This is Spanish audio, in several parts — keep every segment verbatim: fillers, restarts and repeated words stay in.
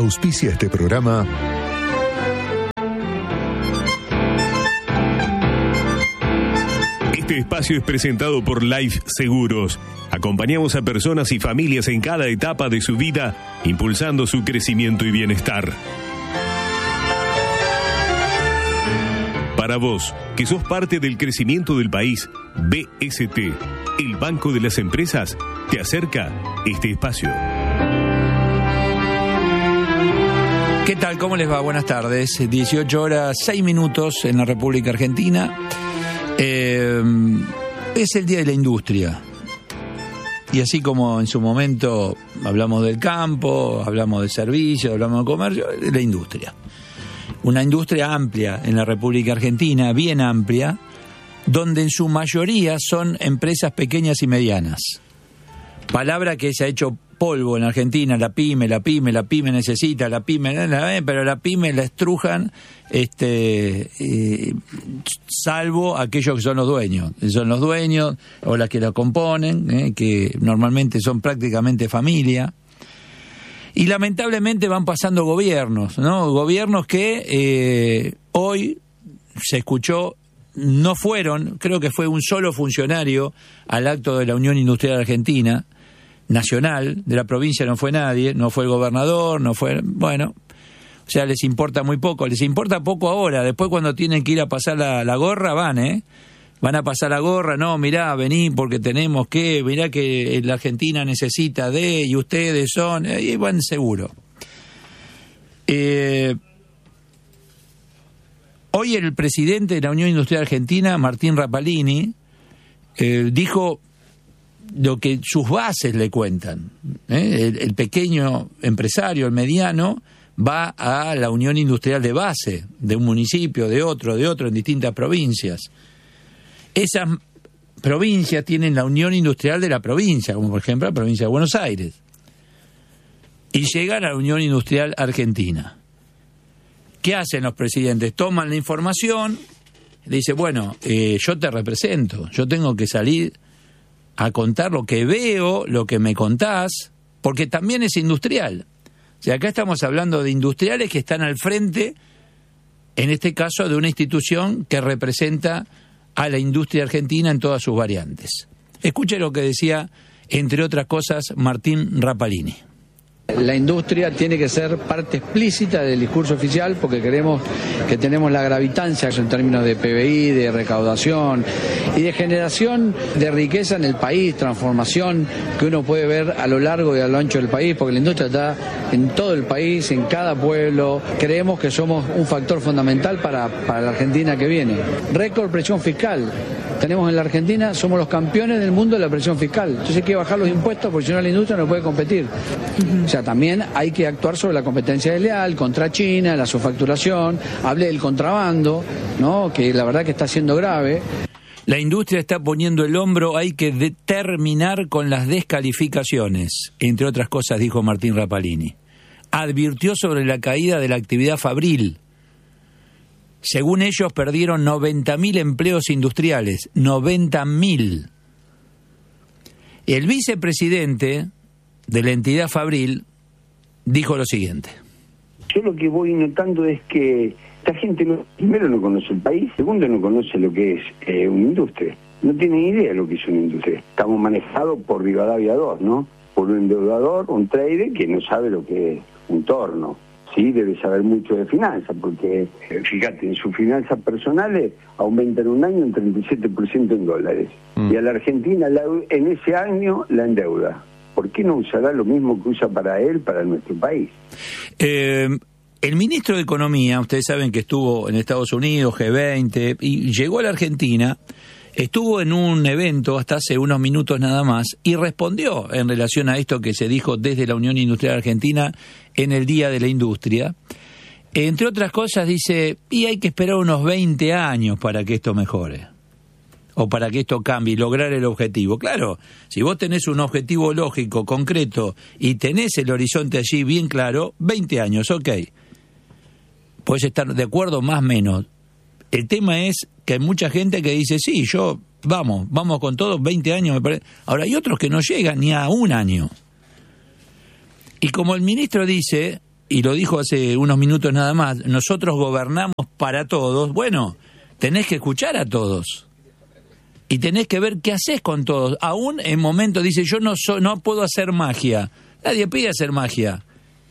Auspicia este programa Este espacio es presentado por Life Seguros. Acompañamos a personas y familias en cada etapa de su vida, impulsando su crecimiento y bienestar. Para vos, que sos parte del crecimiento del país, B S T, el Banco de las Empresas, te acerca este espacio. ¿Qué tal? ¿Cómo les va? Buenas tardes. dieciocho horas, seis minutos en la República Argentina. Eh, es el Día de la Industria. Y así como en su momento hablamos del campo, hablamos de servicios, hablamos de comercio, de la industria. Una industria amplia en la República Argentina, bien amplia, donde en su mayoría son empresas pequeñas y medianas. Palabra que se ha hecho polvo en Argentina, la pyme, la pyme, la pyme necesita, la pyme, pero la pyme la estrujan, este, eh, salvo aquellos que son los dueños, son los dueños o las que la componen, eh, que normalmente son prácticamente familia. Y lamentablemente van pasando gobiernos, ¿no? Gobiernos que eh, hoy se escuchó, no fueron, creo que fue un solo funcionario al acto de la Unión Industrial Argentina, nacional, de la provincia no fue nadie, no fue el gobernador, no fue, bueno, o sea, les importa muy poco, les importa poco ahora, después cuando tienen que ir a pasar la, la gorra van, ¿eh? Van a pasar la gorra, no, mirá, vení porque tenemos que, mirá que la Argentina necesita de, y ustedes son, y van seguro. Eh, hoy el presidente de la Unión Industrial Argentina, Martín Rapalini, eh, dijo lo que sus bases le cuentan. ¿eh? El, el pequeño empresario, el mediano, va a la Unión Industrial de base, de un municipio, de otro, de otro, en distintas provincias. Esas provincias tienen la Unión Industrial de la provincia, como por ejemplo la provincia de Buenos Aires. Y llegan a la Unión Industrial Argentina. ¿Qué hacen los presidentes? Toman la información, le dicen, bueno, eh, yo te represento, yo tengo que salir a contar lo que veo, lo que me contás, porque también es industrial. O sea, acá estamos hablando de industriales que están al frente, en este caso, de una institución que representa a la industria argentina en todas sus variantes. Escuche lo que decía, entre otras cosas, Martín Rapalini. La industria tiene que ser parte explícita del discurso oficial porque creemos que tenemos la gravitancia en términos de P B I, de recaudación y de generación de riqueza en el país, transformación que uno puede ver a lo largo y a lo ancho del país, porque la industria está en todo el país, en cada pueblo. Creemos que somos un factor fundamental para, para la Argentina que viene. Récord presión fiscal. Tenemos en la Argentina, somos los campeones del mundo de la presión fiscal. Entonces hay que bajar los impuestos porque si no la industria no puede competir. O sea, también hay que actuar sobre la competencia desleal, contra China, la subfacturación, hable del contrabando, ¿no? Que la verdad que está siendo grave. La industria está poniendo el hombro, hay que determinar con las descalificaciones, entre otras cosas dijo Martín Rapalini. Advirtió sobre la caída de la actividad fabril. Según ellos, perdieron noventa mil empleos industriales, noventa mil. El vicepresidente de la entidad fabril dijo lo siguiente. Yo lo que voy notando es que esta gente, no, primero, no conoce el país, segundo, no conoce lo que es eh, una industria. No tienen idea de lo que es una industria. Estamos manejados por Rivadavia dos, ¿no? Por un endeudador, un trader que no sabe lo que es un torno. Sí, debe saber mucho de finanzas, porque, fíjate, en sus finanzas personales aumentan un año un treinta y siete por ciento en dólares. Mm. Y a la Argentina la, en ese año la endeuda. ¿Por qué no usará lo mismo que usa para él, para nuestro país? Eh, el ministro de Economía, ustedes saben que estuvo en Estados Unidos, G veinte, y llegó a la Argentina, estuvo en un evento hasta hace unos minutos nada más y respondió en relación a esto que se dijo desde la Unión Industrial Argentina en el Día de la Industria. Entre otras cosas dice, y hay que esperar unos veinte años para que esto mejore, o para que esto cambie y lograr el objetivo. Claro, si vos tenés un objetivo lógico, concreto, y tenés el horizonte allí bien claro, veinte años, ok. Puedes estar de acuerdo más o menos. El tema es que hay mucha gente que dice, sí, yo, vamos, vamos con todo, veinte años me parece. Ahora, hay otros que no llegan ni a un año. Y como el ministro dice, y lo dijo hace unos minutos nada más, nosotros gobernamos para todos. Bueno, tenés que escuchar a todos. Y tenés que ver qué haces con todos. Aún en momentos, dice, yo no, so, no puedo hacer magia. Nadie pide hacer magia.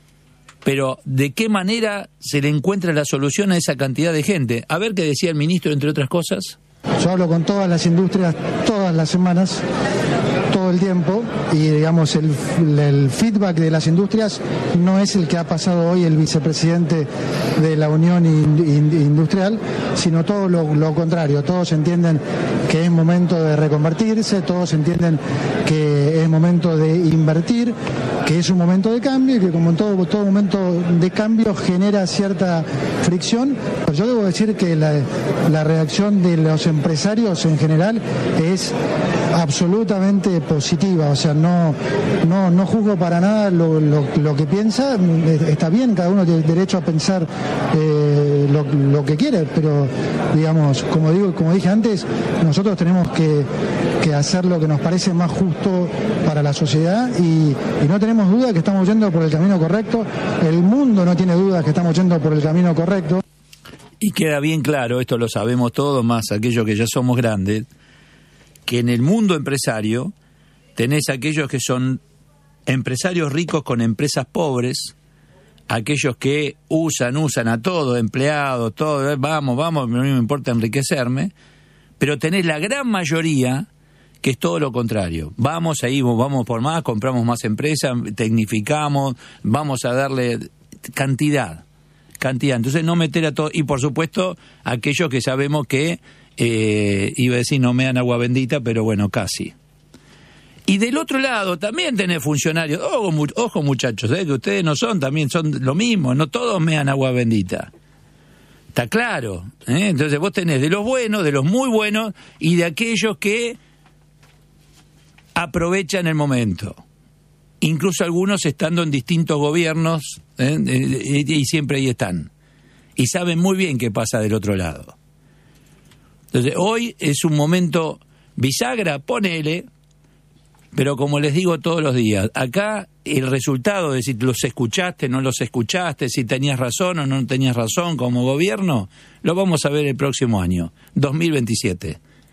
Pero, ¿de qué manera se le encuentra la solución a esa cantidad de gente? A ver qué decía el ministro, entre otras cosas. Yo hablo con todas las industrias todas las semanas, todo el tiempo, y digamos el, el feedback de las industrias no es el que ha pasado hoy el vicepresidente de la Unión Industrial, sino todo lo, lo contrario. Todos entienden que es momento de reconvertirse, todos entienden que es momento de invertir, que es un momento de cambio y que como en todo, todo momento de cambio genera cierta fricción. Pero yo debo decir que la, la reacción de los empresarios en general es absolutamente positiva, o sea, no no no juzgo para nada lo, lo, lo que piensa, está bien, cada uno tiene derecho a pensar eh, lo, lo que quiere, pero digamos, como digo, como dije antes, nosotros tenemos que, que hacer lo que nos parece más justo para la sociedad y, y no tenemos duda que estamos yendo por el camino correcto, el mundo no tiene duda que estamos yendo por el camino correcto. Y queda bien claro, esto lo sabemos todos, más aquellos que ya somos grandes, que en el mundo empresario tenés aquellos que son empresarios ricos con empresas pobres, aquellos que usan, usan a todo, empleados, todo, vamos, vamos, no me importa enriquecerme, pero tenés la gran mayoría que es todo lo contrario. Vamos ahí, vamos por más, compramos más empresas, tecnificamos, vamos a darle cantidad. cantidad, entonces no meter a todo, y por supuesto aquellos que sabemos que eh, iba a decir no me dan agua bendita, pero bueno, casi. Y del otro lado también tenés funcionarios, ojo, mu- ojo muchachos, eh, que ustedes no son, también son lo mismo, no todos me dan agua bendita, está claro, ¿eh? Entonces vos tenés de los buenos, de los muy buenos, y de aquellos que aprovechan el momento. Incluso algunos estando en distintos gobiernos, ¿eh? y siempre ahí están. Y saben muy bien qué pasa del otro lado. Entonces, hoy es un momento bisagra, ponele, pero como les digo todos los días, acá el resultado de si los escuchaste, no los escuchaste, si tenías razón o no tenías razón como gobierno, lo vamos a ver el próximo año, dos mil veintisiete.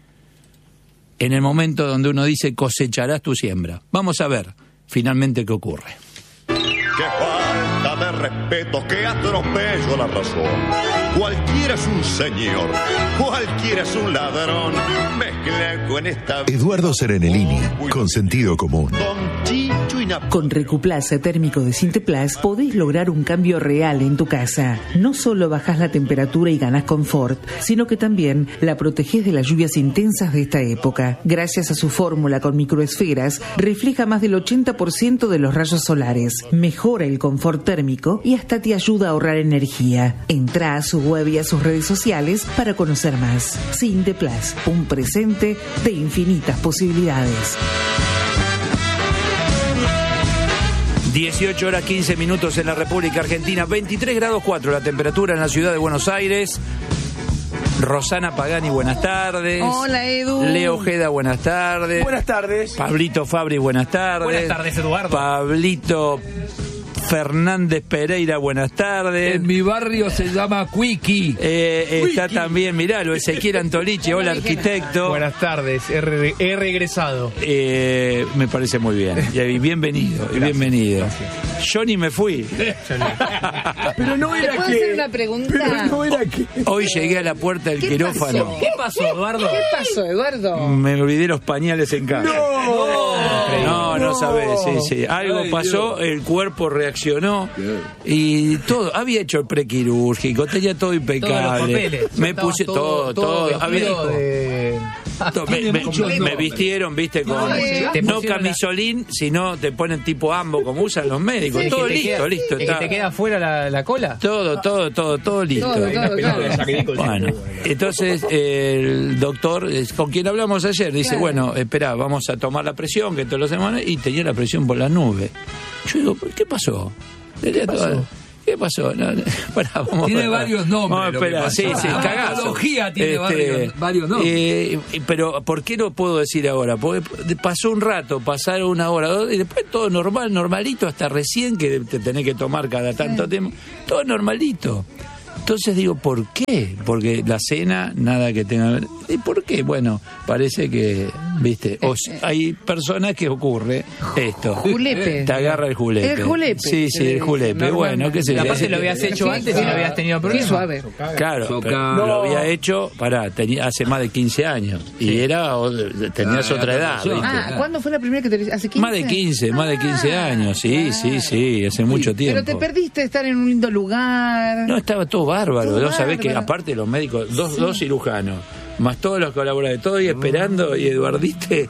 En el momento donde uno dice cosecharás tu siembra. Vamos a ver finalmente qué ocurre. ¡Qué falta de respeto! ¡Qué atropello la razón! Cualquiera es un señor, cualquiera es un ladrón. Mezcla con esta... Eduardo Serenellini, con sentido común. Don Chicho y Nap- Con Recuplaz térmico de Sinteplas podés lograr un cambio real en tu casa. No solo bajás la temperatura y ganás confort, sino que también la protegés de las lluvias intensas de esta época. Gracias a su fórmula con microesferas, refleja más del ochenta por ciento de los rayos solares, mejora el confort térmico y hasta te ayuda a ahorrar energía. Entrá a su web y a sus redes sociales para conocer más. Sinteplas, un presente de infinitas posibilidades. dieciocho horas quince minutos en la República Argentina, veintitrés grados cuatro la temperatura en la ciudad de Buenos Aires. Rosana Pagani, buenas tardes. Hola, Edu. Leo Ojeda, buenas tardes. Buenas tardes. Pablito Fabri, buenas tardes. Buenas tardes, Eduardo. Pablito Fernández Pereira, buenas tardes. En mi barrio se llama Quickie. Eh, está también, miralo, Ezequiel Antolichi, hola arquitecto. Buenas tardes, he, re- he regresado. Eh, me parece muy bien. Y bienvenido, y bienvenido. Gracias. Yo ni me fui. Pero no ¿Te era puedo que... hacer una pregunta? Pero no era que... Hoy llegué a la puerta del ¿Qué quirófano. pasó? ¿Qué pasó, Eduardo? ¿Qué pasó, Eduardo? Me olvidé los pañales en casa. No, No, no sabés, sí, sí. Algo Ay, pasó, Dios. el cuerpo reaccionó y todo. Había hecho el prequirúrgico, tenía todo impecable. Todos los papeles. Me Estaba puse todo, todo. vestido Había- de... to- me, me- me vistieron, viste, con Te no pusieron la- camisolín, sino te ponen tipo ambo como usan los médicos. ¿El Todo que te listo, queda- listo. el que está. te queda fuera la, la cola? Todo, todo, todo, todo listo. Todo, todo, todo. Bueno, entonces el doctor eh, con quien hablamos ayer dice, Claro. bueno, espera, vamos a tomar la presión que todas las semanas, y tenía la presión por las nubes. Yo digo, ¿qué pasó? Tenía toda- ¿Qué pasó? No, no, pará, vamos Tiene a- varios nombres, Vamos a lo que esperar. pasó. Sí, sí, La cagazo. patología tiene varios- varios nombres. eh, pero, ¿por qué no puedo decir ahora? Porque pasó un rato, pasaron una hora, dos, y después todo normal, normalito, hasta recién que te tenés que tomar cada tanto tiempo. Todo normalito. Entonces digo, ¿por qué? Porque la cena, nada que tenga... ¿Y por qué? Bueno, parece que, viste, o s- hay personas que ocurre esto. Julepe. Te agarra el julepe. El julepe. Sí, sí, el julepe. Bueno, qué sé yo. Capaz que lo habías hecho antes y no habías tenido Qué problemas. suave. Claro, Soca- pero No. lo había hecho, pará, tenía, hace más de quince años. Y era, o- tenías Ah, otra era edad, razón. ¿viste? Ah, ¿cuándo fue la primera que te hace quince? Más de quince, más de quince Ah, años, sí, sí, sí, hace mucho tiempo. Pero te perdiste de estar en un lindo lugar. No, estaba todo bárbaro. Todo Vos sabés que bárbaro. aparte los médicos, dos, dos cirujanos, más todos los colaboradores, todo ahí esperando, y Eduardiste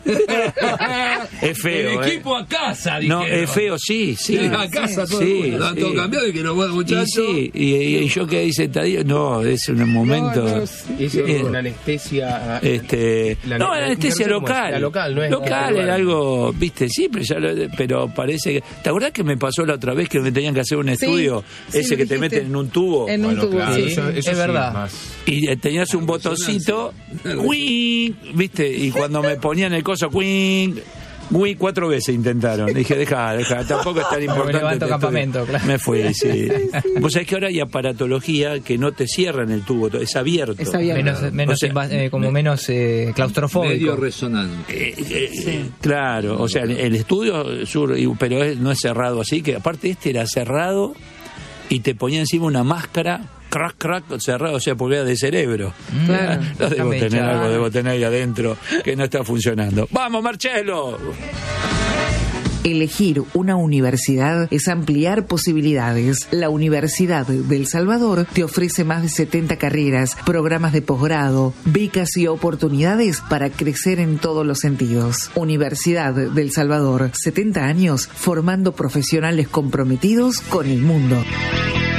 es feo. El ¿eh? equipo a casa, No, dijeron. es feo, sí, sí. Sí, a casa todo, Sí, el mundo, sí. todo cambiado y que no bueno, Y muchachos. sí, y, y- y yo que ahí sentadillo, no, es un momento. No, no, Eso Eh, es una anestesia. Este, La- no, la- la anestesia ¿cómo es? local. La local, no es Local la- era algo, viste, sí, pero, ya lo- pero parece que. ¿Te acordás que me pasó la otra vez que me tenían que hacer un Sí, estudio? sí, ese lo que te dijiste. meten en un tubo. En un Bueno, tubo, claro, sí. eso, eso Es sí, verdad. más. Y eh, tenías un botoncito, ¡cuing! ¿Viste? Y cuando me ponían el coso, ¡cuing! Muy cuatro veces intentaron. Dije, deja, deja, tampoco es tan importante. levanto este campamento, estudio. claro. Me fui, sí. Vos sabés que ahora hay aparatología que no te cierran el tubo, es abierto. Es abierto. Menos, menos O sea, inva- eh, como menos eh, claustrofóbico. Medio resonante. Eh, eh, Claro, o sea, el, el estudio sur, y- pero es- no es cerrado así, que aparte este era cerrado y te ponía encima una máscara, crack, crack, cerrado, o sea, porque era de cerebro. Claro. No debo Déjame tener echar. algo, debo tener ahí adentro que no está funcionando. ¡Vamos, Marcelo! Elegir una universidad es ampliar posibilidades. La Universidad de El Salvador te ofrece más de setenta carreras, programas de posgrado, becas y oportunidades para crecer en todos los sentidos. Universidad de El Salvador, setenta años formando profesionales comprometidos con el mundo.